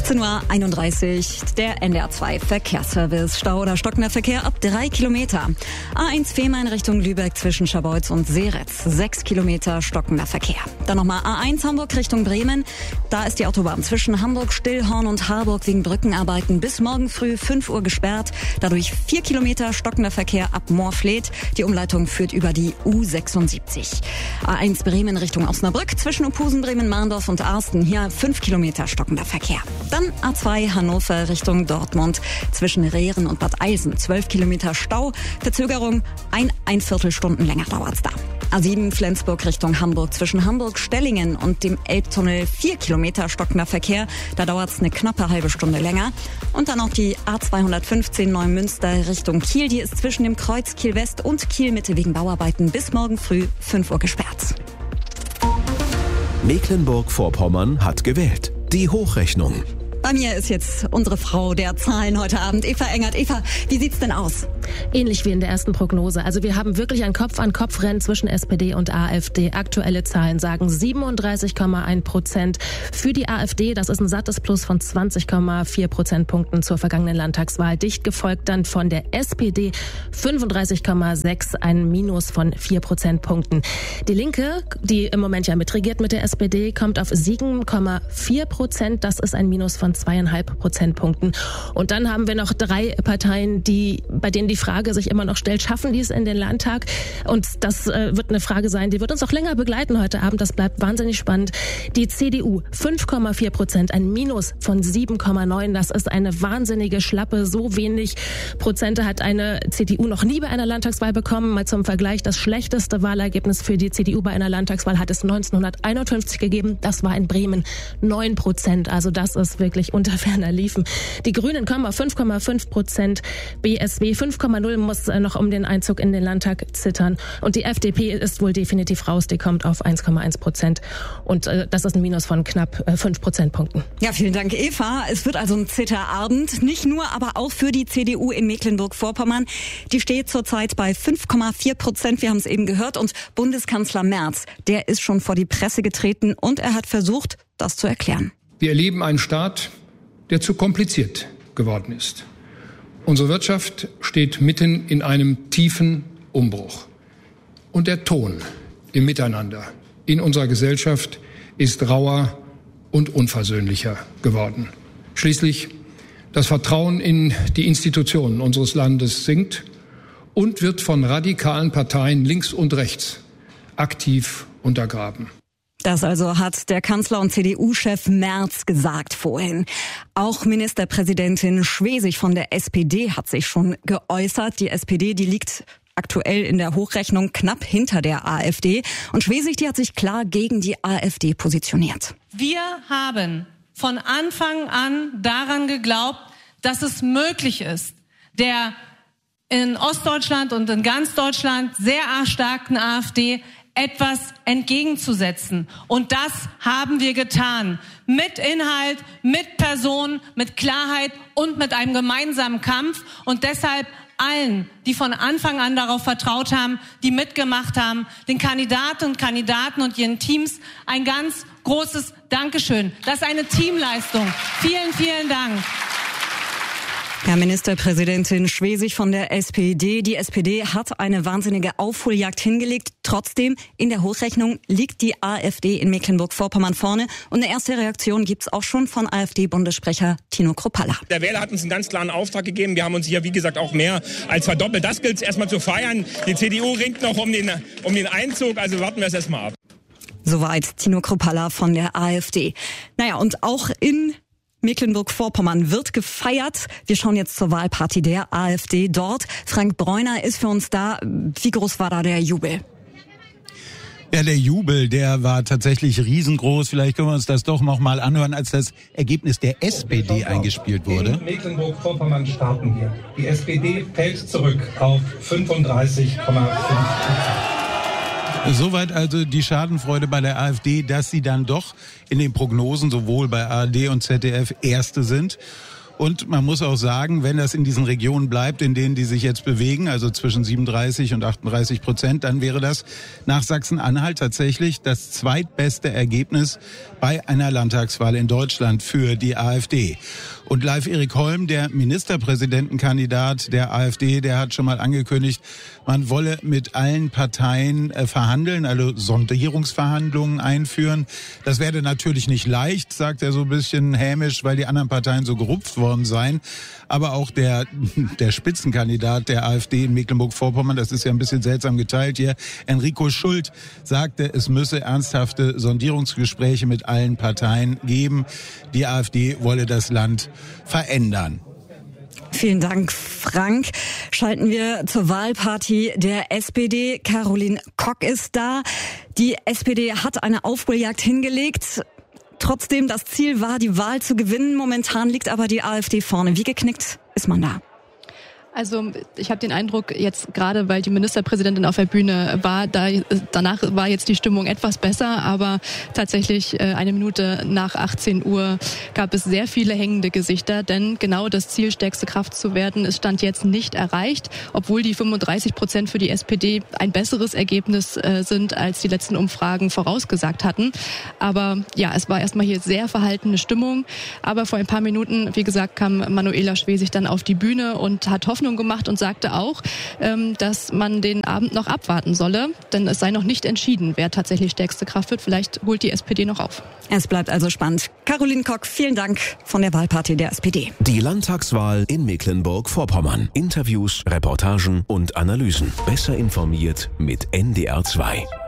18:31 Uhr, der NDR 2 Verkehrsservice. Stau oder stockender Verkehr ab 3 Kilometer. A1 Fehmarn Richtung Lübeck zwischen Scharbeutz und Seretz. 6 Kilometer stockender Verkehr. Dann nochmal A1 Hamburg Richtung Bremen. Da ist die Autobahn zwischen Hamburg, Stillhorn und Harburg wegen Brückenarbeiten bis morgen früh 5 Uhr gesperrt. Dadurch 4 Kilometer stockender Verkehr ab Moorfleet. Die Umleitung führt über die U76. A1 Bremen Richtung Osnabrück zwischen Uphusen, Bremen-Mahndorf und Arsten. Hier 5 Kilometer stockender Verkehr. Dann A2 Hannover Richtung Dortmund zwischen Rehren und Bad Eilsen. 12 Kilometer Stau. Verzögerung ein Viertelstunden länger dauert's da. A7 Flensburg Richtung Hamburg zwischen Hamburg-Stellingen und dem Elbtunnel 4 Kilometer stockender Verkehr. Da dauert's eine knappe halbe Stunde länger. Und dann auch die A215 Neumünster Richtung Kiel. Die ist zwischen dem Kreuz Kiel West und Kiel Mitte wegen Bauarbeiten bis morgen früh 5 Uhr gesperrt. Mecklenburg-Vorpommern hat gewählt. Die Hochrechnung. Bei mir ist jetzt unsere Frau der Zahlen heute Abend, Eva Engert. Eva, wie sieht's denn aus? Ähnlich wie in der ersten Prognose. Also wir haben wirklich ein Kopf-an-Kopf-Rennen zwischen SPD und AfD. Aktuelle Zahlen sagen 37,1% für die AfD. Das ist ein sattes Plus von 20,4 Prozentpunkten zur vergangenen Landtagswahl. Dicht gefolgt dann von der SPD 35,6, ein Minus von 4 Prozentpunkten. Die Linke, die im Moment ja mitregiert mit der SPD, kommt auf 7,4%. Das ist ein Minus von 2,5 Prozentpunkten. Und dann haben wir noch 3 Parteien, bei denen die Frage sich immer noch stellt, schaffen die es in den Landtag? Und das wird eine Frage sein, die wird uns auch länger begleiten heute Abend. Das bleibt wahnsinnig spannend. Die CDU 5,4%, ein Minus von 7,9. Das ist eine wahnsinnige Schlappe. So wenig Prozente hat eine CDU noch nie bei einer Landtagswahl bekommen. Mal zum Vergleich, das schlechteste Wahlergebnis für die CDU bei einer Landtagswahl hat es 1951 gegeben. Das war in Bremen 9%. Also das ist wirklich unter ferner Liefen. Die Grünen kommen auf 5,5%. BSW 5,0 muss noch um den Einzug in den Landtag zittern. Und die FDP ist wohl definitiv raus. Die kommt auf 1,1%. Und das ist ein Minus von knapp 5 Prozentpunkten. Ja, vielen Dank, Eva. Es wird also ein Zitterabend. Nicht nur, aber auch für die CDU in Mecklenburg-Vorpommern. Die steht zurzeit bei 5,4%. Wir haben es eben gehört. Und Bundeskanzler Merz, der ist schon vor die Presse getreten und er hat versucht, das zu erklären. Wir erleben einen Staat, der zu kompliziert geworden ist. Unsere Wirtschaft steht mitten in einem tiefen Umbruch. Und der Ton im Miteinander in unserer Gesellschaft ist rauer und unversöhnlicher geworden. Schließlich das Vertrauen in die Institutionen unseres Landes sinkt und wird von radikalen Parteien links und rechts aktiv untergraben. Das also hat der Kanzler und CDU-Chef Merz gesagt vorhin. Auch Ministerpräsidentin Schwesig von der SPD hat sich schon geäußert. Die SPD, die liegt aktuell in der Hochrechnung knapp hinter der AfD. Und Schwesig, die hat sich klar gegen die AfD positioniert. Wir haben von Anfang an daran geglaubt, dass es möglich ist, der in Ostdeutschland und in ganz Deutschland sehr erstarkten AfD etwas entgegenzusetzen. Und das haben wir getan. Mit Inhalt, mit Person, mit Klarheit und mit einem gemeinsamen Kampf. Und deshalb allen, die von Anfang an darauf vertraut haben, die mitgemacht haben, den Kandidaten und ihren Teams ein ganz großes Dankeschön. Das ist eine Teamleistung. Vielen, vielen Dank. Herr Ministerpräsidentin Schwesig von der SPD. Die SPD hat eine wahnsinnige Aufholjagd hingelegt. Trotzdem, in der Hochrechnung liegt die AfD in Mecklenburg-Vorpommern vorne. Und eine erste Reaktion gibt's auch schon von AfD-Bundessprecher Tino Kruppalla. Der Wähler hat uns einen ganz klaren Auftrag gegeben. Wir haben uns hier, wie gesagt, auch mehr als verdoppelt. Das gilt es erstmal zu feiern. Die CDU ringt noch um den Einzug. Also warten wir es erstmal ab. Soweit Tino Kruppalla von der AfD. Naja, und auch in Mecklenburg-Vorpommern wird gefeiert. Wir schauen jetzt zur Wahlparty der AfD dort. Frank Bräuner ist für uns da. Wie groß war da der Jubel? Ja, der Jubel, der war tatsächlich riesengroß. Vielleicht können wir uns das doch noch mal anhören, als das Ergebnis der SPD eingespielt wurde. In Mecklenburg-Vorpommern starten wir. Die SPD fällt zurück auf 35,5%. Soweit also die Schadenfreude bei der AfD, dass sie dann doch in den Prognosen sowohl bei ARD und ZDF Erste sind. Und man muss auch sagen, wenn das in diesen Regionen bleibt, in denen die sich jetzt bewegen, also zwischen 37 und 38%, dann wäre das nach Sachsen-Anhalt tatsächlich das zweitbeste Ergebnis bei einer Landtagswahl in Deutschland für die AfD. Und Leif Erik Holm, der Ministerpräsidentenkandidat der AfD, der hat schon mal angekündigt, man wolle mit allen Parteien verhandeln, also Sondierungsverhandlungen einführen. Das werde natürlich nicht leicht, sagt er so ein bisschen hämisch, weil die anderen Parteien so gerupft worden seien. Aber auch der Spitzenkandidat der AfD in Mecklenburg-Vorpommern, das ist ja ein bisschen seltsam geteilt hier, Enrico Schult, sagte, es müsse ernsthafte Sondierungsgespräche mit allen Parteien geben. Die AfD wolle das Land verändern. Vielen Dank, Frank. Schalten wir zur Wahlparty der SPD. Caroline Kock ist da. Die SPD hat eine Aufholjagd hingelegt. Trotzdem, das Ziel war, die Wahl zu gewinnen. Momentan liegt aber die AfD vorne. Wie geknickt ist man da? Also ich habe den Eindruck, jetzt gerade, weil die Ministerpräsidentin auf der Bühne war, danach war jetzt die Stimmung etwas besser, aber tatsächlich eine Minute nach 18 Uhr gab es sehr viele hängende Gesichter, denn genau das Ziel, stärkste Kraft zu werden, ist Stand jetzt nicht erreicht, obwohl die 35% für die SPD ein besseres Ergebnis sind, als die letzten Umfragen vorausgesagt hatten. Aber ja, es war erstmal hier sehr verhaltene Stimmung, aber vor ein paar Minuten, wie gesagt, kam Manuela Schwesig dann auf die Bühne und hat Hoffnung gemacht und sagte auch, dass man den Abend noch abwarten solle, denn es sei noch nicht entschieden, wer tatsächlich stärkste Kraft wird. Vielleicht holt die SPD noch auf. Es bleibt also spannend. Caroline Kock, vielen Dank von der Wahlparty der SPD. Die Landtagswahl in Mecklenburg-Vorpommern. Interviews, Reportagen und Analysen. Besser informiert mit NDR 2.